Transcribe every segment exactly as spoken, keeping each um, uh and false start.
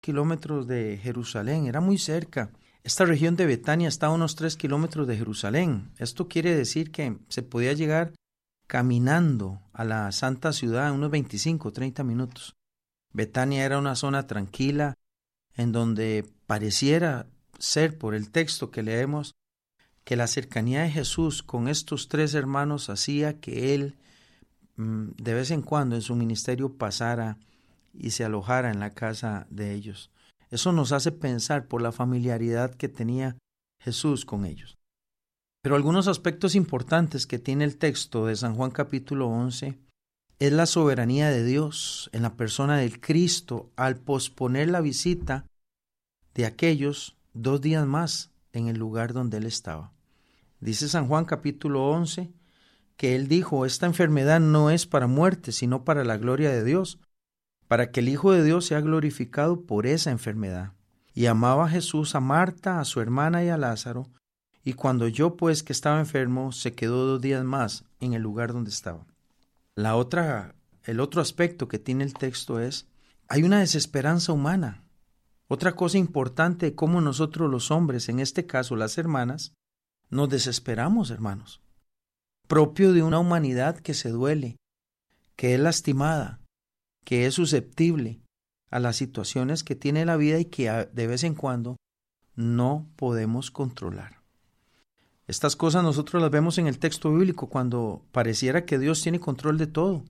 kilómetros de Jerusalén, era muy cerca. Esta región de Betania está a unos tres kilómetros de Jerusalén. Esto quiere decir que se podía llegar caminando a la santa ciudad en unos veinticinco o treinta minutos. Betania era una zona tranquila en donde pareciera ser, por el texto que leemos, que la cercanía de Jesús con estos tres hermanos hacía que él mmm, de vez en cuando en su ministerio pasara y se alojara en la casa de ellos. Eso nos hace pensar por la familiaridad que tenía Jesús con ellos. Pero algunos aspectos importantes que tiene el texto de San Juan capítulo once es la soberanía de Dios en la persona del Cristo al posponer la visita de aquellos dos días más en el lugar donde él estaba. Dice San Juan capítulo once que él dijo, esta enfermedad no es para muerte, sino para la gloria de Dios, para que el Hijo de Dios sea glorificado por esa enfermedad. Y amaba a Jesús a Marta, a su hermana y a Lázaro, y cuando oyó pues que estaba enfermo, se quedó dos días más en el lugar donde estaba. La otra, el otro aspecto que tiene el texto es, hay una desesperanza humana. Otra cosa importante de cómo nosotros los hombres, en este caso las hermanas, nos desesperamos, hermanos. Propio de una humanidad que se duele, que es lastimada, que es susceptible a las situaciones que tiene la vida y que de vez en cuando no podemos controlar. Estas cosas nosotros las vemos en el texto bíblico cuando pareciera que Dios tiene control de todo.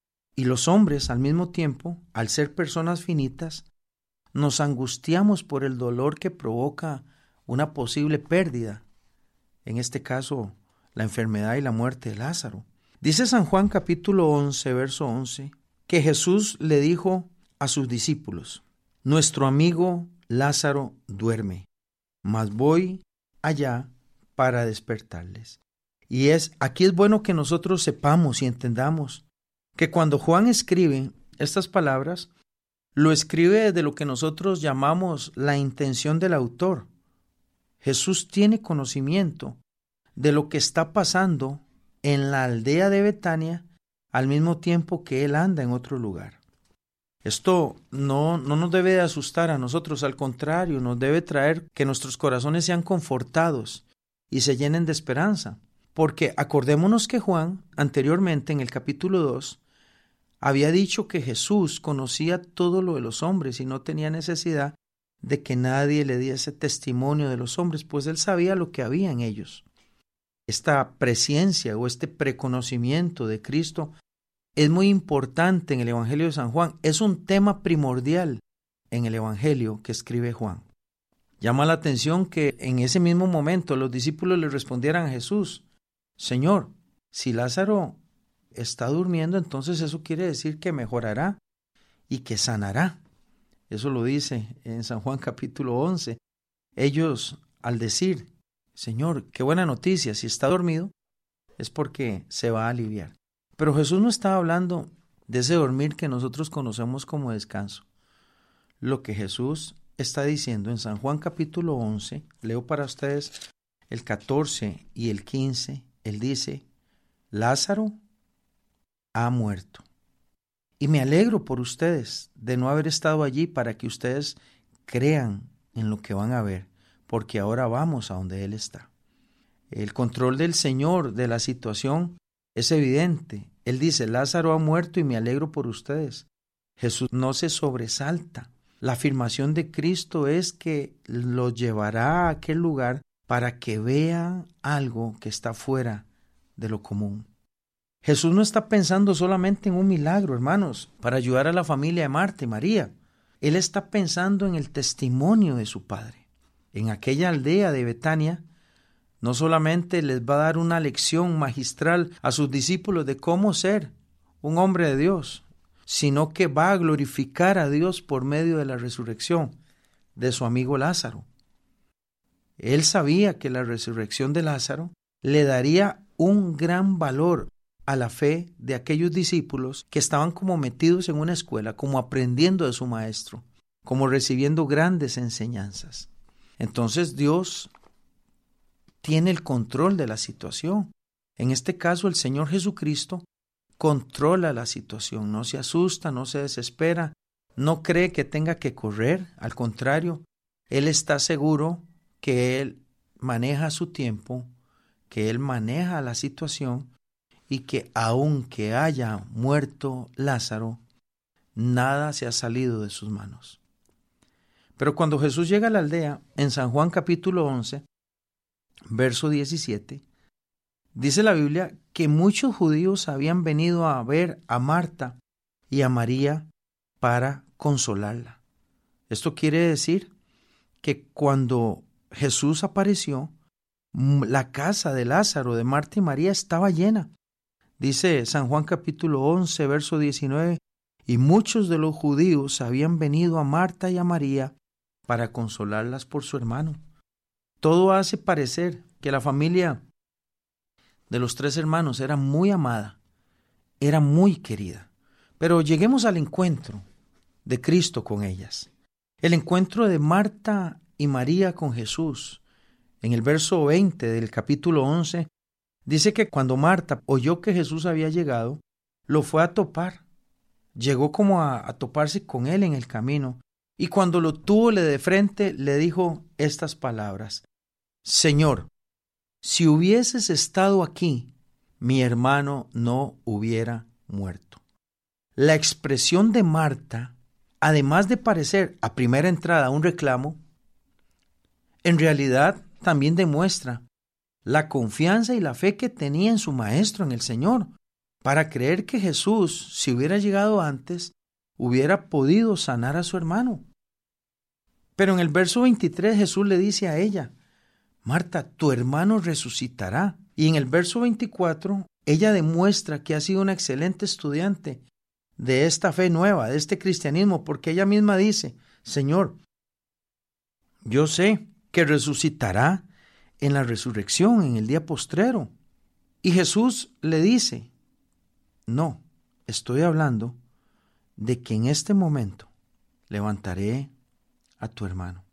Y los hombres, al mismo tiempo, al ser personas finitas, nos angustiamos por el dolor que provoca una posible pérdida. En este caso, la enfermedad y la muerte de Lázaro. Dice San Juan capítulo once, verso once, que Jesús le dijo a sus discípulos, nuestro amigo Lázaro duerme, mas voy allá para despertarles. Y es, aquí es bueno que nosotros sepamos y entendamos que cuando Juan escribe estas palabras, lo escribe desde lo que nosotros llamamos la intención del autor. Jesús tiene conocimiento de lo que está pasando en la aldea de Betania al mismo tiempo que él anda en otro lugar. Esto no, no nos debe de asustar a nosotros, al contrario, nos debe traer que nuestros corazones sean confortados y se llenen de esperanza. Porque acordémonos que Juan, anteriormente en el capítulo dos, había dicho que Jesús conocía todo lo de los hombres y no tenía necesidad de que nadie le diese testimonio de los hombres, pues él sabía lo que había en ellos. Esta presciencia o este preconocimiento de Cristo es muy importante en el Evangelio de San Juan. Es un tema primordial en el Evangelio que escribe Juan. Llama la atención que en ese mismo momento los discípulos le respondieran a Jesús, Señor, si Lázaro está durmiendo, entonces eso quiere decir que mejorará y que sanará. Eso lo dice en San Juan capítulo once. Ellos, al decir, Señor, qué buena noticia, si está dormido, es porque se va a aliviar. Pero Jesús no estaba hablando de ese dormir que nosotros conocemos como descanso. Lo que Jesús está diciendo en San Juan capítulo once, leo para ustedes el catorce y el quince, él dice, Lázaro ha muerto. Y me alegro por ustedes de no haber estado allí para que ustedes crean en lo que van a ver, porque ahora vamos a donde Él está. El control del Señor de la situación es evidente. Él dice, Lázaro ha muerto y me alegro por ustedes. Jesús no se sobresalta. La afirmación de Cristo es que los llevará a aquel lugar para que vean algo que está fuera de lo común. Jesús no está pensando solamente en un milagro, hermanos, para ayudar a la familia de Marta y María. Él está pensando en el testimonio de su Padre. En aquella aldea de Betania, no solamente les va a dar una lección magistral a sus discípulos de cómo ser un hombre de Dios, sino que va a glorificar a Dios por medio de la resurrección de su amigo Lázaro. Él sabía que la resurrección de Lázaro le daría un gran valor a la fe de aquellos discípulos que estaban como metidos en una escuela, como aprendiendo de su maestro, como recibiendo grandes enseñanzas. Entonces Dios tiene el control de la situación. En este caso, el Señor Jesucristo controla la situación, no se asusta, no se desespera, no cree que tenga que correr, al contrario, Él está seguro que Él maneja su tiempo, que Él maneja la situación y que aunque haya muerto Lázaro, nada se ha salido de sus manos. Pero cuando Jesús llega a la aldea, en San Juan capítulo once, verso diecisiete, dice la Biblia que muchos judíos habían venido a ver a Marta y a María para consolarla. Esto quiere decir que cuando Jesús apareció, la casa de Lázaro, de Marta y María, estaba llena. Dice San Juan capítulo once, verso diecinueve, y muchos de los judíos habían venido a Marta y a María para consolarlas por su hermano. Todo hace parecer que la familia de los tres hermanos era muy amada, era muy querida. Pero lleguemos al encuentro de Cristo con ellas. El encuentro de Marta y María con Jesús. En el verso veinte del capítulo once, dice que cuando Marta oyó que Jesús había llegado, lo fue a topar. Llegó como a, a toparse con él en el camino, y cuando lo tuvo de frente, le dijo estas palabras: Señor, si hubieses estado aquí, mi hermano no hubiera muerto. La expresión de Marta, además de parecer a primera entrada un reclamo, en realidad también demuestra la confianza y la fe que tenía en su maestro, en el Señor, para creer que Jesús, si hubiera llegado antes, hubiera podido sanar a su hermano. Pero en el verso veintitrés Jesús le dice a ella: Marta, tu hermano resucitará. Y en el verso veinticuatro, ella demuestra que ha sido una excelente estudiante de esta fe nueva, de este cristianismo, porque ella misma dice: Señor, yo sé que resucitará en la resurrección, en el día postrero. Y Jesús le dice: no, estoy hablando de que en este momento levantaré a tu hermano.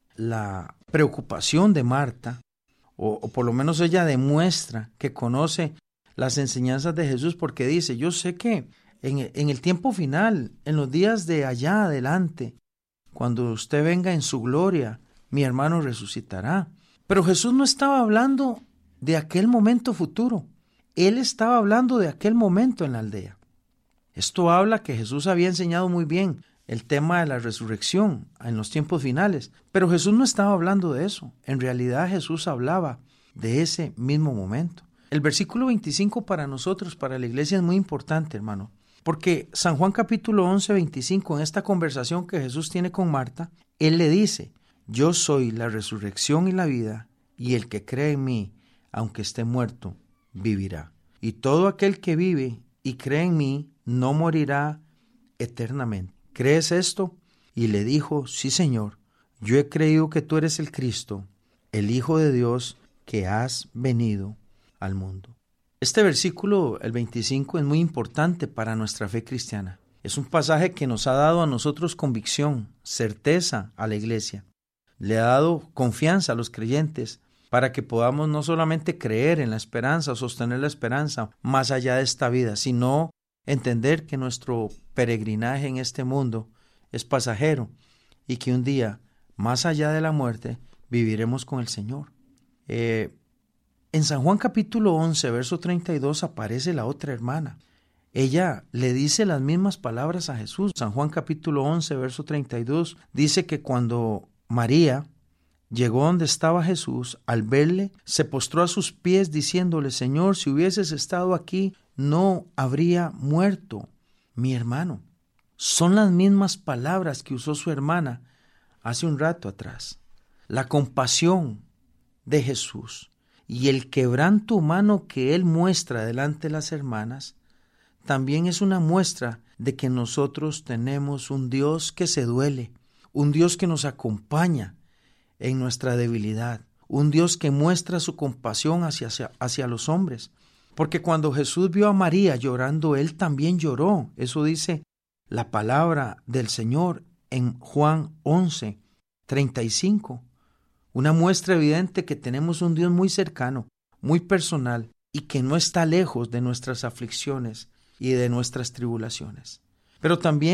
La preocupación de Marta, o, o por lo menos ella demuestra que conoce las enseñanzas de Jesús, porque dice: yo sé que en, en el tiempo final, en los días de allá adelante, cuando usted venga en su gloria, mi hermano resucitará. Pero Jesús no estaba hablando de aquel momento futuro. Él estaba hablando de aquel momento en la aldea. Esto habla que Jesús había enseñado muy bien el tema de la resurrección en los tiempos finales. Pero Jesús no estaba hablando de eso. En realidad Jesús hablaba de ese mismo momento. El versículo veinticinco para nosotros, para la iglesia, es muy importante, hermano. Porque San Juan capítulo once, veinticinco, en esta conversación que Jesús tiene con Marta, Él le dice: yo soy la resurrección y la vida, y el que cree en mí, aunque esté muerto, vivirá. Y todo aquel que vive y cree en mí, no morirá eternamente. ¿Crees esto? Y le dijo: sí, Señor, yo he creído que tú eres el Cristo, el Hijo de Dios, que has venido al mundo. Este versículo, el veinticinco, es muy importante para nuestra fe cristiana. Es un pasaje que nos ha dado a nosotros convicción, certeza a la iglesia. Le ha dado confianza a los creyentes para que podamos no solamente creer en la esperanza o sostener la esperanza más allá de esta vida, sino entender que nuestro peregrinaje en este mundo es pasajero y que un día, más allá de la muerte, viviremos con el Señor. Eh, en San Juan capítulo once, verso treinta y dos, aparece la otra hermana. Ella le dice las mismas palabras a Jesús. San Juan capítulo once, verso treinta y dos, dice que cuando María llegó donde estaba Jesús, al verle, se postró a sus pies diciéndole: Señor, si hubieses estado aquí, no habría muerto mi hermano. Son las mismas palabras que usó su hermana hace un rato atrás. La compasión de Jesús y el quebranto humano que Él muestra delante de las hermanas también es una muestra de que nosotros tenemos un Dios que se duele, un Dios que nos acompaña en nuestra debilidad, un Dios que muestra su compasión hacia, hacia, hacia los hombres. Porque cuando Jesús vio a María llorando, Él también lloró. Eso dice la palabra del Señor en Juan once, treinta y cinco. Una muestra evidente que tenemos un Dios muy cercano, muy personal, y que no está lejos de nuestras aflicciones y de nuestras tribulaciones. Pero también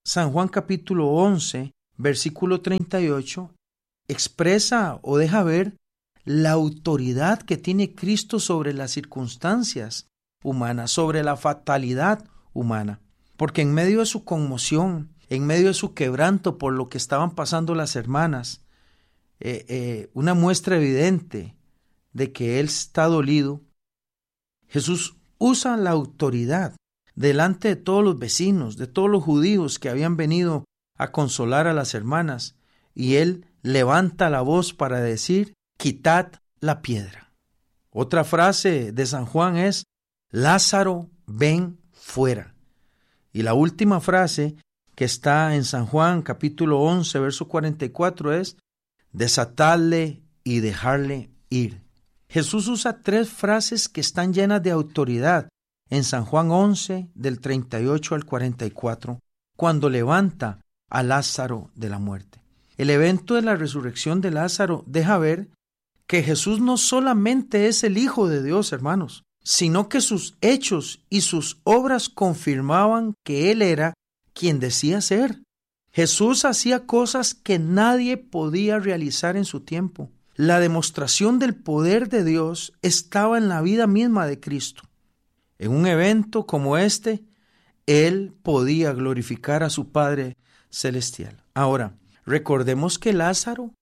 San Juan capítulo once, versículo treinta y ocho, expresa o deja ver la autoridad que tiene Cristo sobre las circunstancias humanas, sobre la fatalidad humana. Porque en medio de su conmoción, en medio de su quebranto por lo que estaban pasando las hermanas, eh, eh, una muestra evidente de que Él está dolido, Jesús usa la autoridad delante de todos los vecinos, de todos los judíos que habían venido a consolar a las hermanas, y Él levanta la voz para decir: quitad la piedra. Otra frase de San Juan es: Lázaro, ven fuera. Y la última frase que está en San Juan capítulo once, verso cuarenta y cuatro es: desatadle y dejarle ir. Jesús usa tres frases que están llenas de autoridad en San Juan once, del treinta y ocho al cuarenta y cuatro, cuando levanta a Lázaro de la muerte. El evento de la resurrección de Lázaro deja ver que Jesús no solamente es el Hijo de Dios, hermanos, sino que sus hechos y sus obras confirmaban que Él era quien decía ser. Jesús hacía cosas que nadie podía realizar en su tiempo. La demostración del poder de Dios estaba en la vida misma de Cristo. En un evento como este, Él podía glorificar a su Padre Celestial. Ahora, recordemos que Lázaro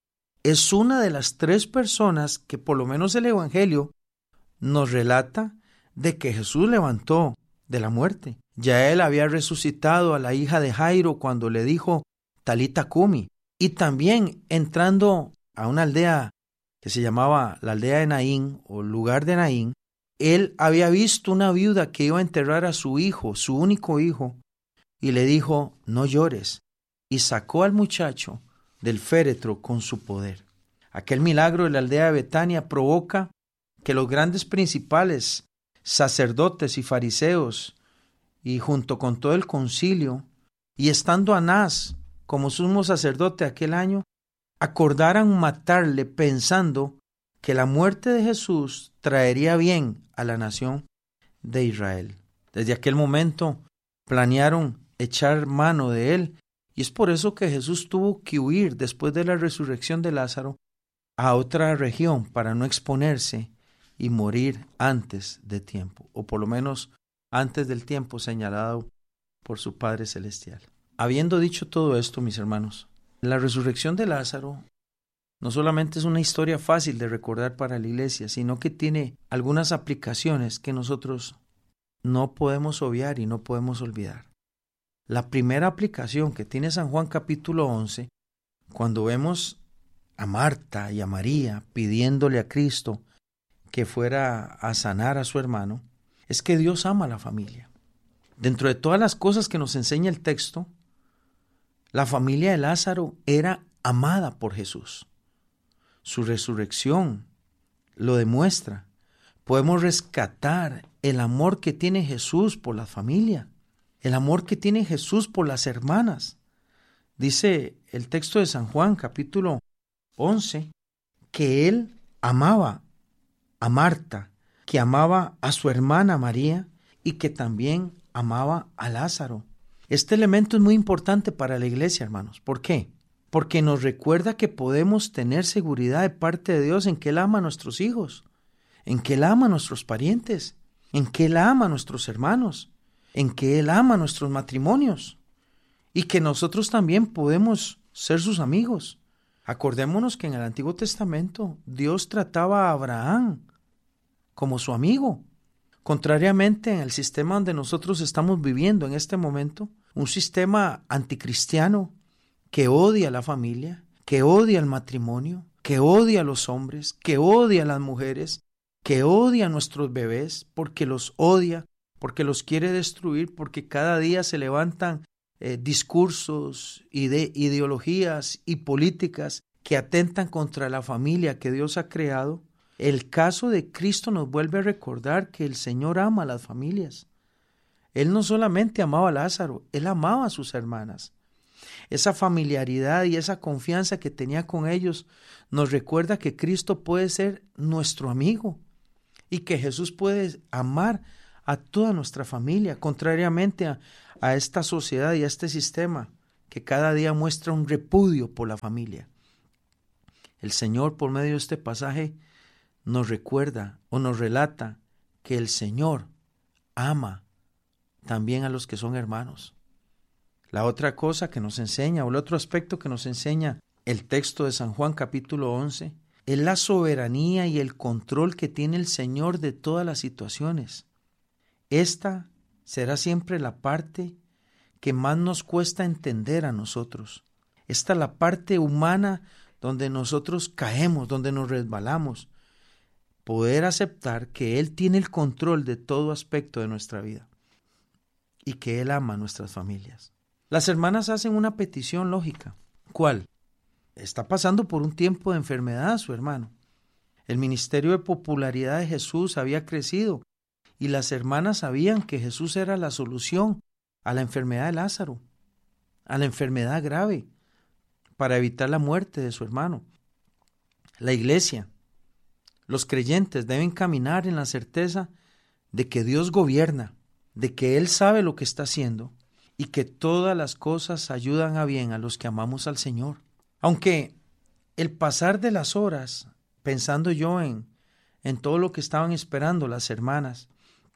es una de las tres personas que por lo menos el Evangelio nos relata de que Jesús levantó de la muerte. Ya Él había resucitado a la hija de Jairo cuando le dijo Talita Cumi, y también entrando a una aldea que se llamaba la aldea de Naín o lugar de Naín, Él había visto una viuda que iba a enterrar a su hijo, su único hijo, y le dijo: no llores, y sacó al muchacho del féretro con su poder. Aquel milagro de la aldea de Betania provoca que los grandes principales, sacerdotes y fariseos, y junto con todo el concilio, y estando Anás como sumo sacerdote aquel año, acordaran matarle pensando que la muerte de Jesús traería bien a la nación de Israel. Desde aquel momento planearon echar mano de él, y es por eso que Jesús tuvo que huir después de la resurrección de Lázaro a otra región para no exponerse y morir antes de tiempo, o por lo menos antes del tiempo señalado por su Padre Celestial. Habiendo dicho todo esto, mis hermanos, la resurrección de Lázaro no solamente es una historia fácil de recordar para la iglesia, sino que tiene algunas aplicaciones que nosotros no podemos obviar y no podemos olvidar. La primera aplicación que tiene San Juan capítulo once, cuando vemos a Marta y a María pidiéndole a Cristo que fuera a sanar a su hermano, es que Dios ama a la familia. Dentro de todas las cosas que nos enseña el texto, la familia de Lázaro era amada por Jesús. Su resurrección lo demuestra. Podemos rescatar el amor que tiene Jesús por la familia, el amor que tiene Jesús por las hermanas. Dice el texto de San Juan, capítulo once, que Él amaba a Marta, que amaba a su hermana María y que también amaba a Lázaro. Este elemento es muy importante para la iglesia, hermanos. ¿Por qué? Porque nos recuerda que podemos tener seguridad de parte de Dios en que Él ama a nuestros hijos, en que Él ama a nuestros parientes, en que Él ama a nuestros hermanos, en que Él ama a nuestros matrimonios y que nosotros también podemos ser sus amigos. Acordémonos que en el Antiguo Testamento Dios trataba a Abraham como su amigo. Contrariamente en el sistema donde nosotros estamos viviendo en este momento, un sistema anticristiano que odia a la familia, que odia el matrimonio, que odia a los hombres, que odia a las mujeres, que odia a nuestros bebés, porque los odia, porque los quiere destruir, porque cada día se levantan eh, discursos, ide- ideologías y políticas que atentan contra la familia que Dios ha creado. El caso de Cristo nos vuelve a recordar que el Señor ama a las familias. Él no solamente amaba a Lázaro, Él amaba a sus hermanas. Esa familiaridad y esa confianza que tenía con ellos nos recuerda que Cristo puede ser nuestro amigo y que Jesús puede amar a toda nuestra familia, contrariamente a, a esta sociedad y a este sistema que cada día muestra un repudio por la familia. El Señor, por medio de este pasaje, nos recuerda o nos relata que el Señor ama también a los que son hermanos. La otra cosa que nos enseña, o el otro aspecto que nos enseña el texto de San Juan capítulo once, es la soberanía y el control que tiene el Señor de todas las situaciones. Esta será siempre la parte que más nos cuesta entender a nosotros. Esta es la parte humana donde nosotros caemos, donde nos resbalamos. Poder aceptar que Él tiene el control de todo aspecto de nuestra vida y que Él ama a nuestras familias. Las hermanas hacen una petición lógica. ¿Cuál? Está pasando por un tiempo de enfermedad su hermano. El ministerio de popularidad de Jesús había crecido y las hermanas sabían que Jesús era la solución a la enfermedad de Lázaro, a la enfermedad grave, para evitar la muerte de su hermano. La iglesia, los creyentes deben caminar en la certeza de que Dios gobierna, de que Él sabe lo que está haciendo y que todas las cosas ayudan a bien a los que amamos al Señor. Aunque el pasar de las horas, pensando yo en, en todo lo que estaban esperando las hermanas,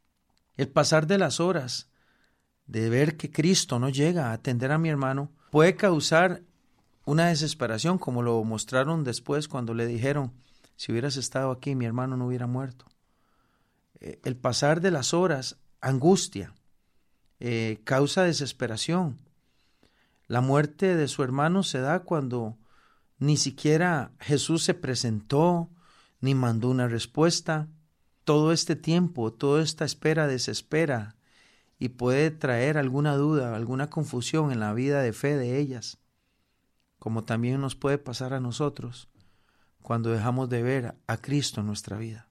el pasar de las horas de ver que Cristo no llega a atender a mi hermano, puede causar una desesperación, como lo mostraron después cuando le dijeron, si hubieras estado aquí, mi hermano no hubiera muerto. Eh, el pasar de las horas, angustia, eh, causa desesperación. La muerte de su hermano se da cuando ni siquiera Jesús se presentó, ni mandó una respuesta. Todo este tiempo, toda esta espera desespera y puede traer alguna duda, alguna confusión en la vida de fe de ellas, como también nos puede pasar a nosotros cuando dejamos de ver a Cristo en nuestra vida.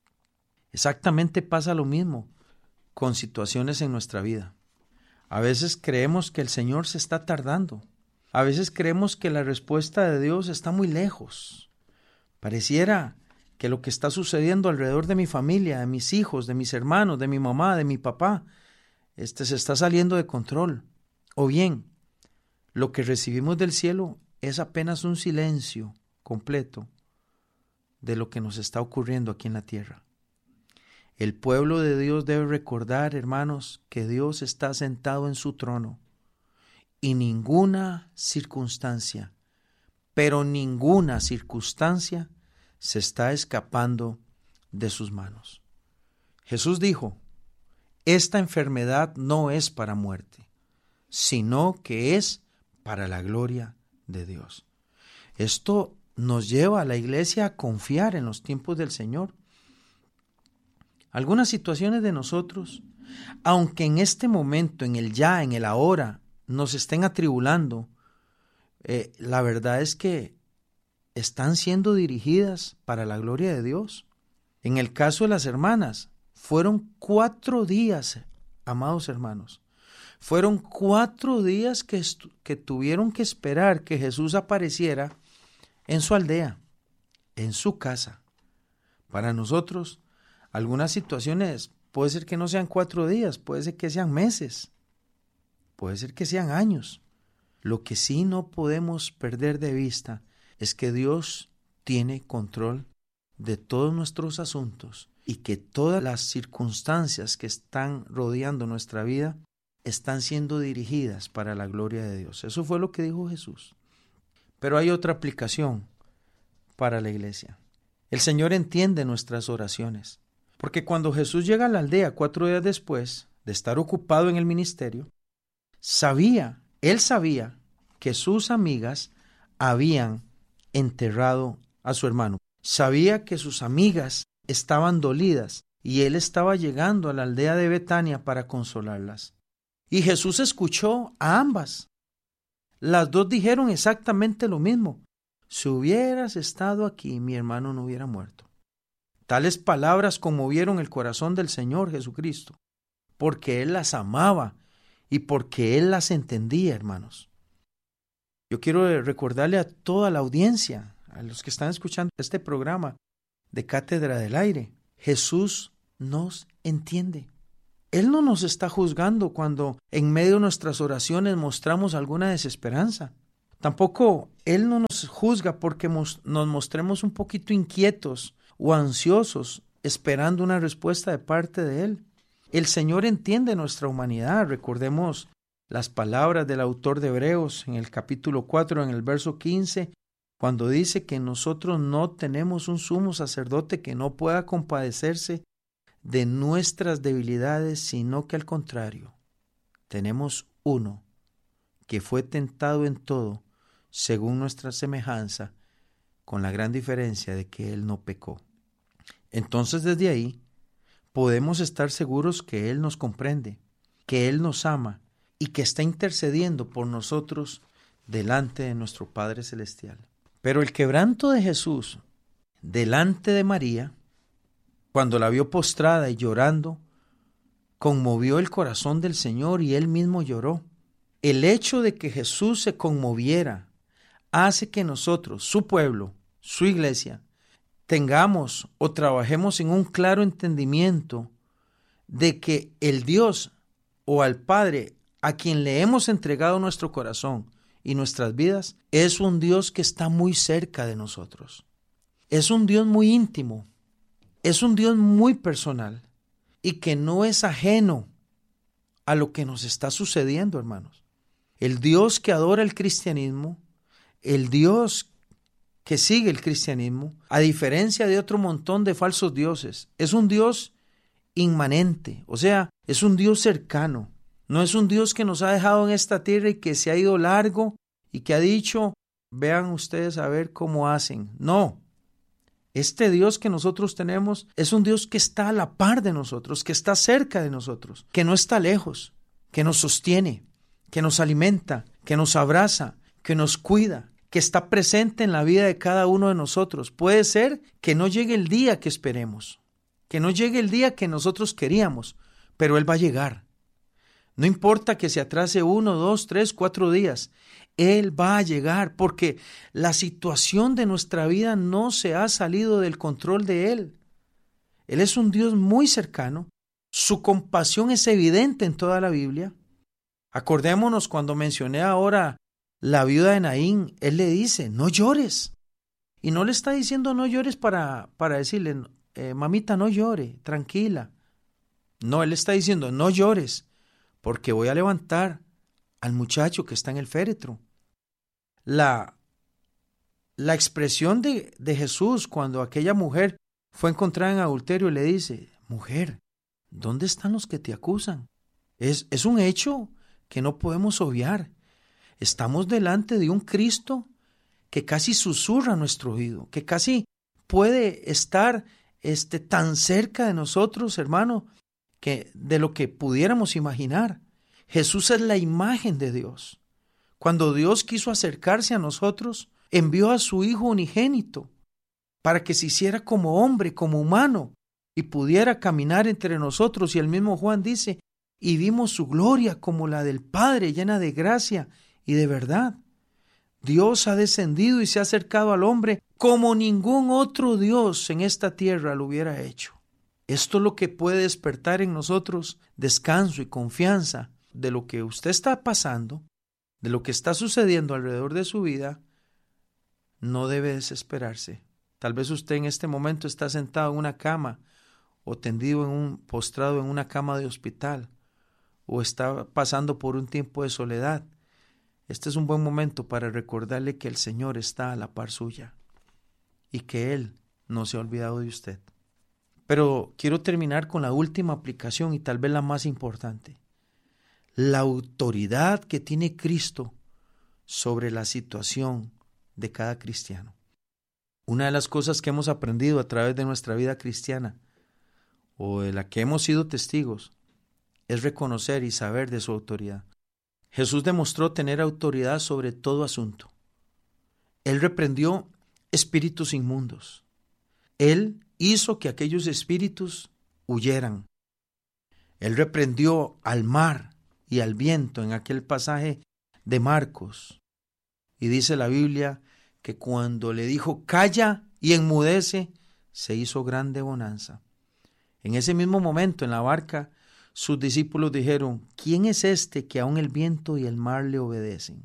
Exactamente pasa lo mismo con situaciones en nuestra vida. A veces creemos que el Señor se está tardando. A veces creemos que la respuesta de Dios está muy lejos. Pareciera que lo que está sucediendo alrededor de mi familia, de mis hijos, de mis hermanos, de mi mamá, de mi papá, este se está saliendo de control. O bien, lo que recibimos del cielo es apenas un silencio completo de lo que nos está ocurriendo aquí en la tierra. El pueblo de Dios debe recordar, hermanos, que Dios está sentado en su trono y ninguna circunstancia, pero ninguna circunstancia se está escapando de sus manos. Jesús dijo, esta enfermedad no es para muerte, sino que es para la gloria de Dios. Esto nos lleva a la iglesia a confiar en los tiempos del Señor. Algunas situaciones de nosotros, aunque en este momento, en el ya, en el ahora, nos estén atribulando, eh, la verdad es que están siendo dirigidas para la gloria de Dios. En el caso de las hermanas, fueron cuatro días, amados hermanos, fueron cuatro días que, que tuvieron que esperar que Jesús apareciera en su aldea, en su casa. Para nosotros, algunas situaciones puede ser que no sean cuatro días, puede ser que sean meses, puede ser que sean años. Lo que sí no podemos perder de vista es que Dios tiene control de todos nuestros asuntos y que todas las circunstancias que están rodeando nuestra vida están siendo dirigidas para la gloria de Dios. Eso fue lo que dijo Jesús. Pero hay otra aplicación para la iglesia. El Señor entiende nuestras oraciones, porque cuando Jesús llega a la aldea cuatro días después de estar ocupado en el ministerio, sabía, él sabía que sus amigas habían enterrado a su hermano. Sabía que sus amigas estaban dolidas y él estaba llegando a la aldea de Betania para consolarlas. Y Jesús escuchó a ambas. Las dos dijeron exactamente lo mismo. Si hubieras estado aquí, mi hermano no hubiera muerto. Tales palabras conmovieron el corazón del Señor Jesucristo, porque Él las amaba y porque Él las entendía, hermanos. Yo quiero recordarle a toda la audiencia, a los que están escuchando este programa de Cátedra del Aire, Jesús nos entiende. Él no nos está juzgando cuando en medio de nuestras oraciones mostramos alguna desesperanza. Tampoco Él no nos juzga porque nos mostremos un poquito inquietos o ansiosos esperando una respuesta de parte de Él. El Señor entiende nuestra humanidad. Recordemos las palabras del autor de Hebreos en el capítulo cuatro, en el verso quince, cuando dice que nosotros no tenemos un sumo sacerdote que no pueda compadecerse de nuestras debilidades, sino que al contrario, tenemos uno que fue tentado en todo, según nuestra semejanza, con la gran diferencia de que Él no pecó. Entonces, desde ahí, podemos estar seguros que Él nos comprende, que Él nos ama y que está intercediendo por nosotros delante de nuestro Padre Celestial. Pero el quebranto de Jesús delante de María, cuando la vio postrada y llorando, conmovió el corazón del Señor y Él mismo lloró. El hecho de que Jesús se conmoviera hace que nosotros, su pueblo, su iglesia, tengamos o trabajemos en un claro entendimiento de que el Dios o al Padre a quien le hemos entregado nuestro corazón y nuestras vidas es un Dios que está muy cerca de nosotros. Es un Dios muy íntimo, es un Dios muy personal y que no es ajeno a lo que nos está sucediendo, hermanos. El Dios que adora el cristianismo, el Dios que sigue el cristianismo, a diferencia de otro montón de falsos dioses, es un Dios inmanente, o sea, es un Dios cercano. No es un Dios que nos ha dejado en esta tierra y que se ha ido largo y que ha dicho, vean ustedes a ver cómo hacen. No, este Dios que nosotros tenemos es un Dios que está a la par de nosotros, que está cerca de nosotros, que no está lejos, que nos sostiene, que nos alimenta, que nos abraza, que nos cuida, que está presente en la vida de cada uno de nosotros. Puede ser que no llegue el día que esperemos, que no llegue el día que nosotros queríamos, pero Él va a llegar. No importa que se atrase uno, dos, tres, cuatro días, Él va a llegar porque la situación de nuestra vida no se ha salido del control de Él. Él es un Dios muy cercano, su compasión es evidente en toda la Biblia. Acordémonos cuando mencioné ahora la viuda de Naín, Él le dice, no llores. Y no le está diciendo no llores para, para decirle, eh, mamita, no llore, tranquila. No, Él le está diciendo, no llores, porque voy a levantar al muchacho que está en el féretro. La, la expresión de, de Jesús cuando aquella mujer fue encontrada en adulterio le dice, mujer, ¿dónde están los que te acusan? Es, es un hecho que no podemos obviar. Estamos delante de un Cristo que casi susurra a nuestro oído, que casi puede estar este, tan cerca de nosotros, hermano, que de lo que pudiéramos imaginar. Jesús es la imagen de Dios. Cuando Dios quiso acercarse a nosotros, envió a su Hijo unigénito para que se hiciera como hombre, como humano, y pudiera caminar entre nosotros. Y el mismo Juan dice, y vimos su gloria como la del Padre, llena de gracia y de verdad. Dios ha descendido y se ha acercado al hombre como ningún otro Dios en esta tierra lo hubiera hecho. Esto es lo que puede despertar en nosotros descanso y confianza de lo que usted está pasando, de lo que está sucediendo alrededor de su vida. No debe desesperarse. Tal vez usted en este momento está sentado en una cama o tendido en un postrado en una cama de hospital o está pasando por un tiempo de soledad. Este es un buen momento para recordarle que el Señor está a la par suya y que Él no se ha olvidado de usted. Pero quiero terminar con la última aplicación y tal vez la más importante. La autoridad que tiene Cristo sobre la situación de cada cristiano. Una de las cosas que hemos aprendido a través de nuestra vida cristiana o de la que hemos sido testigos es reconocer y saber de su autoridad. Jesús demostró tener autoridad sobre todo asunto. Él reprendió espíritus inmundos. Él hizo que aquellos espíritus huyeran. Él reprendió al mar y al viento en aquel pasaje de Marcos. Y dice la Biblia que cuando le dijo calla y enmudece, se hizo grande bonanza. En ese mismo momento en la barca sus discípulos dijeron: ¿quién es este que aun el viento y el mar le obedecen?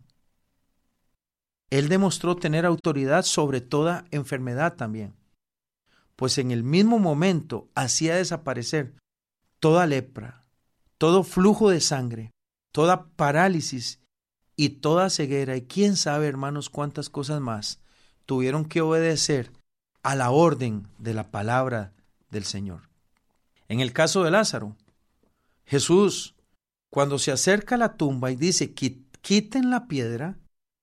Él demostró tener autoridad sobre toda enfermedad también, pues en el mismo momento hacía desaparecer toda lepra, todo flujo de sangre, toda parálisis y toda ceguera, y quién sabe, hermanos, cuántas cosas más tuvieron que obedecer a la orden de la palabra del Señor. En el caso de Lázaro, Jesús, cuando se acerca a la tumba y dice: quiten la piedra,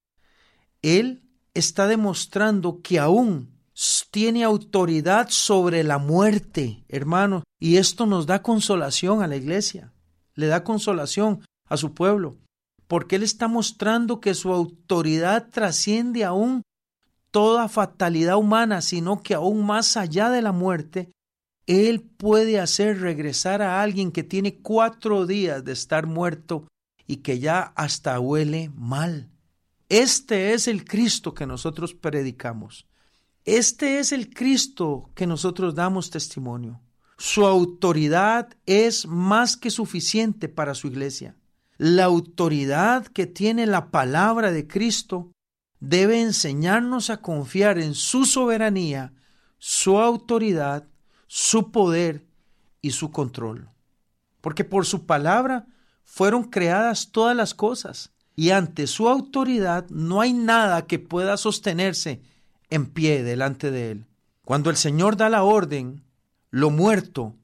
Él está demostrando que aún tiene autoridad sobre la muerte, hermanos, y esto nos da consolación a la iglesia, le da consolación a su pueblo, porque Él está mostrando que su autoridad trasciende aún toda fatalidad humana, sino que aún más allá de la muerte, Él puede hacer regresar a alguien que tiene cuatro días de estar muerto y que ya hasta huele mal. Este es el Cristo que nosotros predicamos. Este es el Cristo que nosotros damos testimonio. Su autoridad es más que suficiente para su iglesia. La autoridad que tiene la palabra de Cristo debe enseñarnos a confiar en su soberanía, su autoridad, su poder y su control. Porque por su palabra fueron creadas todas las cosas, y ante su autoridad no hay nada que pueda sostenerse en pie delante de Él. Cuando el Señor da la orden, lo muerto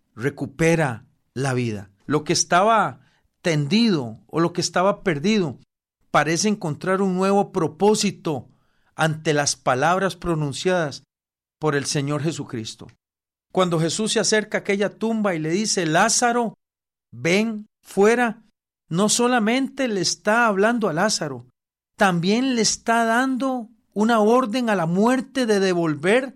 recupera la vida. Lo que estaba tendido o lo que estaba perdido parece encontrar un nuevo propósito ante las palabras pronunciadas por el Señor Jesucristo. Cuando Jesús se acerca a aquella tumba y le dice: Lázaro, ven fuera, no solamente le está hablando a Lázaro, también le está dando una orden a la muerte de devolver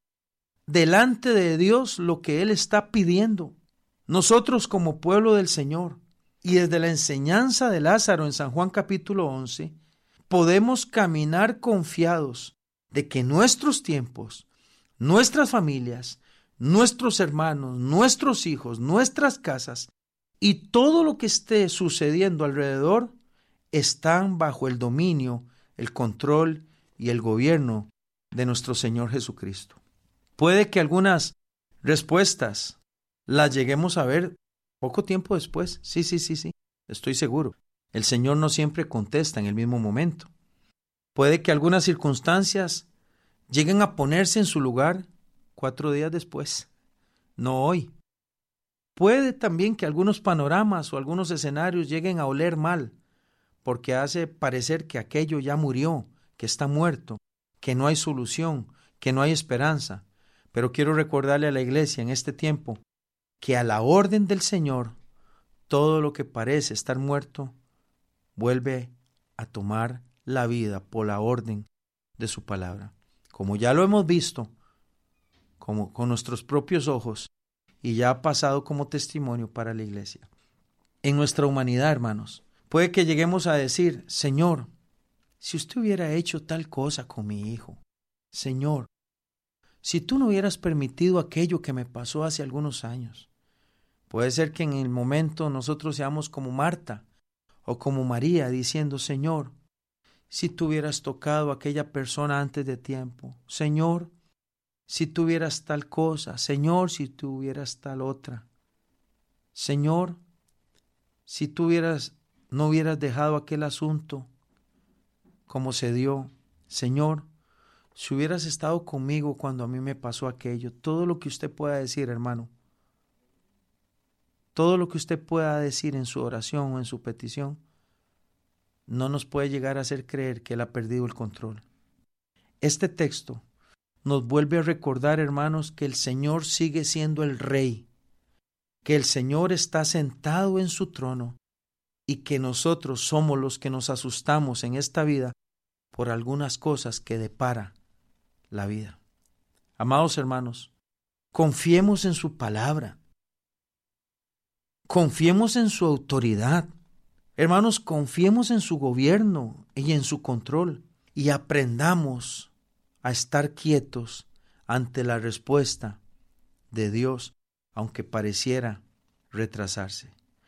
delante de Dios lo que Él está pidiendo. Nosotros, como pueblo del Señor, y desde la enseñanza de Lázaro en San Juan capítulo once, podemos caminar confiados de que nuestros tiempos, nuestras familias, nuestros hermanos, nuestros hijos, nuestras casas y todo lo que esté sucediendo alrededor están bajo el dominio, el control y el gobierno de nuestro Señor Jesucristo. Puede que algunas respuestas las lleguemos a ver poco tiempo después. Sí, sí, sí, sí, estoy seguro. El Señor no siempre contesta en el mismo momento. Puede que algunas circunstancias lleguen a ponerse en su lugar cuatro días después, no hoy. Puede también que algunos panoramas o algunos escenarios lleguen a oler mal, porque hace parecer que aquello ya murió, que está muerto, que no hay solución, que no hay esperanza. Pero quiero recordarle a la iglesia en este tiempo que a la orden del Señor, todo lo que parece estar muerto vuelve a tomar la vida por la orden de su palabra. Como ya lo hemos visto, como con nuestros propios ojos, y ya ha pasado como testimonio para la iglesia. En nuestra humanidad, hermanos, puede que lleguemos a decir: Señor, si usted hubiera hecho tal cosa con mi hijo, Señor, si tú no hubieras permitido aquello que me pasó hace algunos años. Puede ser que en el momento nosotros seamos como Marta o como María, diciendo: Señor, si tú hubieras tocado a aquella persona antes de tiempo, Señor, si tuvieras tal cosa, Señor, si tuvieras tal otra, Señor, si tú hubieras, no hubieras dejado aquel asunto como se dio, Señor, si hubieras estado conmigo cuando a mí me pasó aquello. Todo lo que usted pueda decir, hermano, todo lo que usted pueda decir en su oración o en su petición, no nos puede llegar a hacer creer que Él ha perdido el control. Este texto nos vuelve a recordar, hermanos, que el Señor sigue siendo el Rey, que el Señor está sentado en su trono y que nosotros somos los que nos asustamos en esta vida por algunas cosas que depara la vida. Amados hermanos, confiemos en su palabra, confiemos en su autoridad. Hermanos, confiemos en su gobierno y en su control y aprendamos a estar quietos ante la respuesta de Dios, aunque pareciera retrasarse.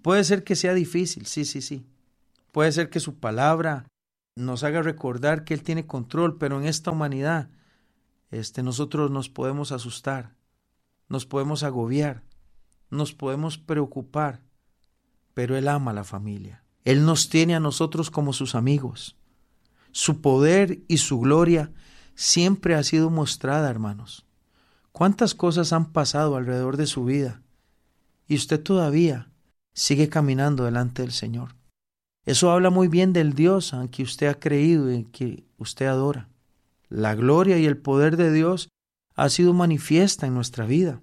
Puede ser que sea difícil, sí, sí, sí. Puede ser que su palabra nos haga recordar que Él tiene control, pero en esta humanidad este, nosotros nos podemos asustar, nos podemos agobiar, nos podemos preocupar, pero Él ama a la familia. Él nos tiene a nosotros como sus amigos. Su poder y su gloria siempre ha sido mostrada, hermanos. ¿Cuántas cosas han pasado alrededor de su vida? Y usted todavía sigue caminando delante del Señor. Eso habla muy bien del Dios en que usted ha creído y que usted adora. La gloria y el poder de Dios ha sido manifiesta en nuestra vida.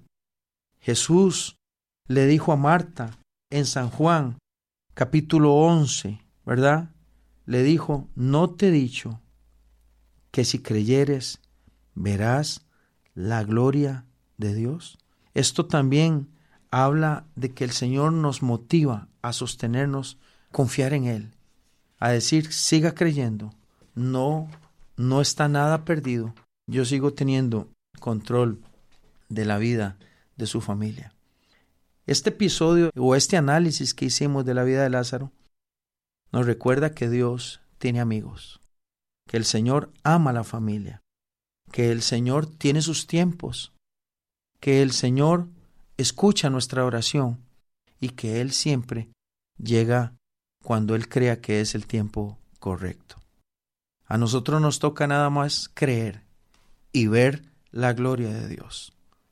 Jesús le dijo a Marta en San Juan, capítulo once, ¿verdad? Le dijo, ¿no te he dicho que si creyeres verás la gloria de Dios? Esto también habla de que el Señor nos motiva a sostenernos, confiar en Él, a decir, siga creyendo, no, no está nada perdido, yo sigo teniendo control de la vida de su familia. Este episodio o este análisis que hicimos de la vida de Lázaro nos recuerda que Dios tiene amigos, que el Señor ama a la familia, que el Señor tiene sus tiempos, que el Señor escucha nuestra oración y que Él siempre llega cuando Él crea que es el tiempo correcto. A nosotros nos toca nada más creer y ver la gloria de Dios.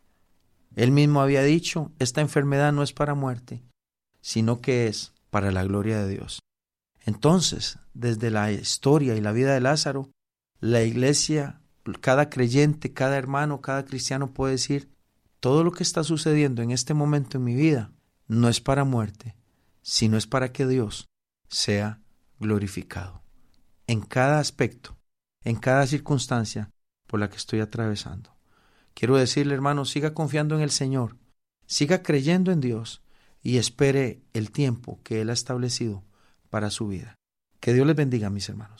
Él mismo había dicho, esta enfermedad no es para muerte, sino que es para la gloria de Dios. Entonces, desde la historia y la vida de Lázaro, la iglesia, cada creyente, cada hermano, cada cristiano puede decir, todo lo que está sucediendo en este momento en mi vida no es para muerte, sino es para que Dios sea glorificado. En cada aspecto, en cada circunstancia por la que estoy atravesando. Quiero decirle, hermano, siga confiando en el Señor, siga creyendo en Dios y espere el tiempo que Él ha establecido para su vida. Que Dios les bendiga, mis hermanos.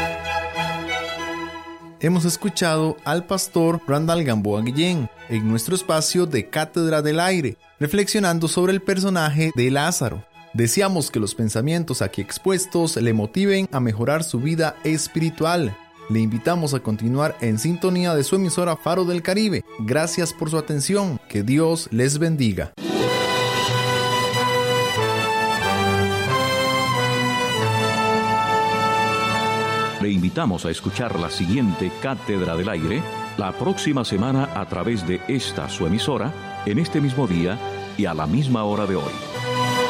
Hemos escuchado al pastor Randall Gamboa Guillén en nuestro espacio de Cátedra del Aire, reflexionando sobre el personaje de Lázaro. Deseamos que los pensamientos aquí expuestos le motiven a mejorar su vida espiritual. Le invitamos a continuar en sintonía de su emisora Faro del Caribe. Gracias por su atención. Que Dios les bendiga. Le invitamos a escuchar la siguiente Cátedra del Aire la próxima semana a través de esta su emisora, en este mismo día y a la misma hora de hoy.